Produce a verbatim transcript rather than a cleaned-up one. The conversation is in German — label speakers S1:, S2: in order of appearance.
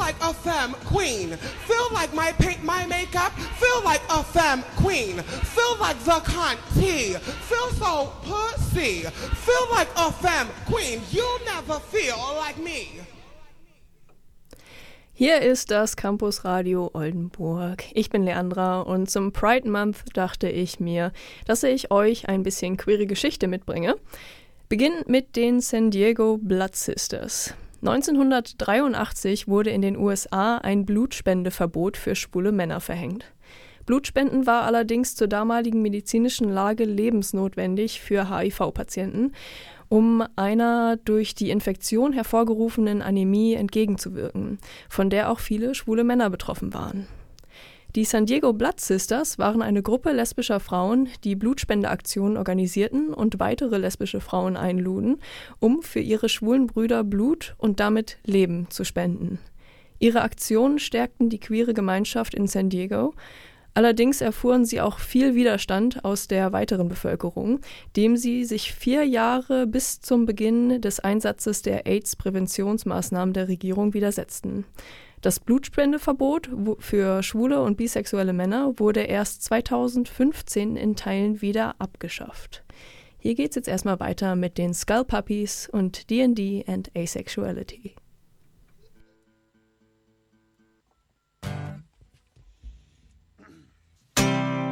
S1: like a femme queen. Feel like my paint, my makeup. Feel like a femme queen. Feel like the conti. Feel so pussy. Feel like a femme queen. You'll never feel like me.
S2: Hier ist das Campus Radio Oldenburg. Ich bin Leandra und zum Pride Month dachte ich mir, dass ich euch ein bisschen queere Geschichte mitbringe. Beginnend mit den San Diego Blood Sisters. neunzehnhundertdreiundachtzig wurde in den U S A ein Blutspendeverbot für schwule Männer verhängt. Blutspenden war allerdings zur damaligen medizinischen Lage lebensnotwendig für H I V-Patienten, um einer durch die Infektion hervorgerufenen Anämie entgegenzuwirken, von der auch viele schwule Männer betroffen waren. Die San Diego Blood Sisters waren eine Gruppe lesbischer Frauen, die Blutspendeaktionen organisierten und weitere lesbische Frauen einluden, um für ihre schwulen Brüder Blut und damit Leben zu spenden. Ihre Aktionen stärkten die queere Gemeinschaft in San Diego. Allerdings erfuhren sie auch viel Widerstand aus der weiteren Bevölkerung, dem sie sich vier Jahre bis zum Beginn des Einsatzes der AIDS-Präventionsmaßnahmen der Regierung widersetzten. Das Blutspendeverbot für schwule und bisexuelle Männer wurde erst zweitausendfünfzehn in Teilen wieder abgeschafft. Hier geht's jetzt erstmal weiter mit den Skull Puppies und D and D and Asexuality.